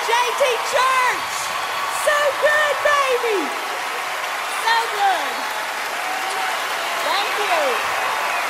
JT Church. So good, baby. So good. Thank you.